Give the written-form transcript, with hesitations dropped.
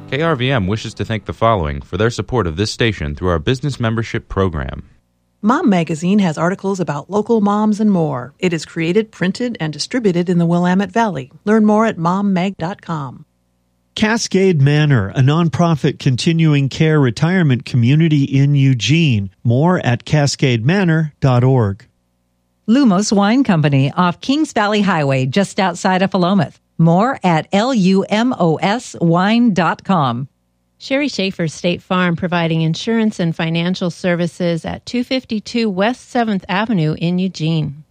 KRVM wishes to thank the following for their support of this station through our business membership program. Mom Magazine has articles about local moms and more. It is created, printed, and distributed in the Willamette Valley. Learn more at mommag.com. Cascade Manor, a nonprofit continuing care retirement community in Eugene. More at cascademanor.org. Lumos Wine Company off Kings Valley Highway, just outside of Philomath. More at lumoswine.com. Sherry Schaefer State Farm, providing insurance and financial services at 252 West 7th Avenue in Eugene.